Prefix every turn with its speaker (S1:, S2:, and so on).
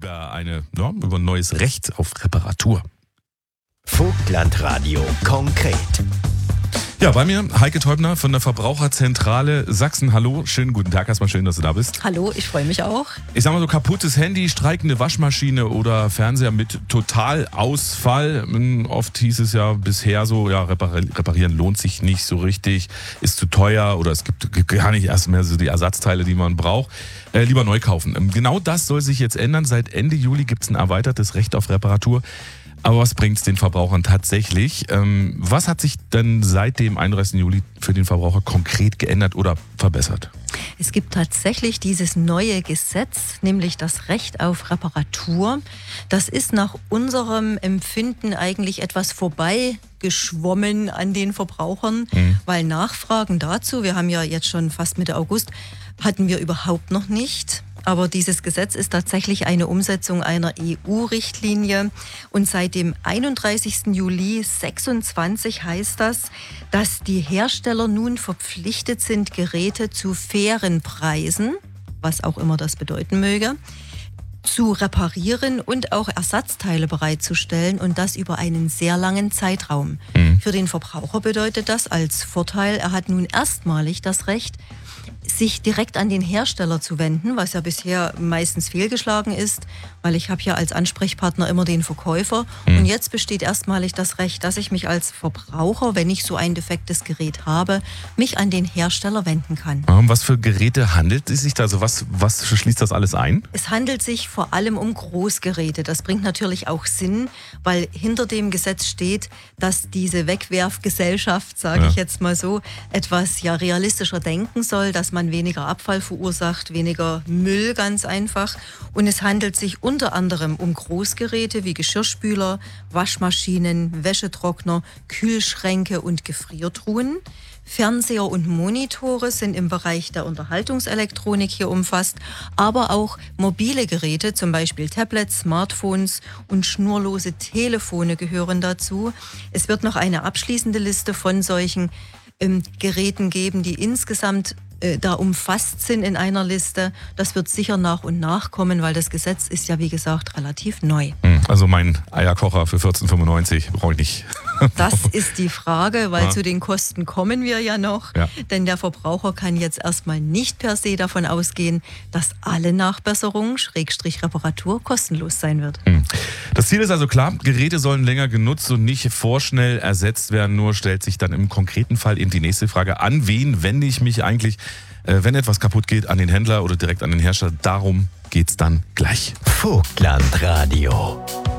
S1: über über ein neues Recht auf Reparatur.
S2: Vogtlandradio konkret.
S1: Ja, bei mir Heike Teubner von der Verbraucherzentrale Sachsen. Hallo, schönen guten Tag, erstmal schön, dass du da bist.
S3: Hallo, ich freue mich auch.
S1: Ich sag mal so, kaputtes Handy, streikende Waschmaschine oder Fernseher mit Totalausfall. Oft hieß es ja bisher so, ja, reparieren lohnt sich nicht so richtig, ist zu teuer oder es gibt gar nicht erst mehr so die Ersatzteile, die man braucht. Lieber neu kaufen. Genau das soll sich jetzt ändern. Seit Ende Juli gibt es ein erweitertes Recht auf Reparatur. Aber was bringt es den Verbrauchern tatsächlich? Was hat sich denn seit dem 31. Juli für den Verbraucher konkret geändert oder verbessert?
S3: Es gibt tatsächlich dieses neue Gesetz, nämlich das Recht auf Reparatur. Das ist nach unserem Empfinden eigentlich etwas vorbeigeschwommen an den Verbrauchern, weil Nachfragen dazu, wir haben ja jetzt schon fast Mitte August, hatten wir überhaupt noch nicht. Aber dieses Gesetz ist tatsächlich eine Umsetzung einer EU-Richtlinie. Und seit dem 31. Juli 2026 heißt das, dass die Hersteller nun verpflichtet sind, Geräte zu fairen Preisen, was auch immer das bedeuten möge, zu reparieren und auch Ersatzteile bereitzustellen und das über einen sehr langen Zeitraum. Für den Verbraucher bedeutet das als Vorteil, er hat nun erstmalig das Recht, sich direkt an den Hersteller zu wenden, was ja bisher meistens fehlgeschlagen ist, weil ich habe ja als Ansprechpartner immer den Verkäufer. Und jetzt besteht erstmalig das Recht, dass ich mich als Verbraucher, wenn ich so ein defektes Gerät habe, mich an den Hersteller wenden kann.
S1: Um was für Geräte handelt es sich da? Also was schließt das alles ein?
S3: Es handelt sich vor allem um Großgeräte. Das bringt natürlich auch Sinn, weil hinter dem Gesetz steht, dass diese Wegwerfgesellschaft, sage ich jetzt mal so, etwas realistischer denken soll, dass man weniger Abfall verursacht, weniger Müll ganz einfach. Und es handelt sich unter anderem um Großgeräte wie Geschirrspüler, Waschmaschinen, Wäschetrockner, Kühlschränke und Gefriertruhen. Fernseher und Monitore sind im Bereich der Unterhaltungselektronik hier umfasst, aber auch mobile Geräte, zum Beispiel Tablets, Smartphones und schnurlose Telefone gehören dazu. Es wird noch eine abschließende Liste von solchen Geräten geben, die insgesamt da umfasst sind in einer Liste. Das wird sicher nach und nach kommen, weil das Gesetz ist ja, wie gesagt, relativ neu.
S1: Also mein Eierkocher für 14,95 brauche ich nicht.
S3: Das ist die Frage, weil zu den Kosten kommen wir ja noch. Ja. Denn der Verbraucher kann jetzt erstmal nicht per se davon ausgehen, dass alle Nachbesserungen, Reparatur, kostenlos sein wird.
S1: Das Ziel ist also klar, Geräte sollen länger genutzt und nicht vorschnell ersetzt werden. Nur stellt sich dann im konkreten Fall eben die nächste Frage, an wen wende ich mich eigentlich, wenn etwas kaputt geht, an den Händler oder direkt an den Hersteller? Darum geht's dann gleich.
S2: Vogtlandradio.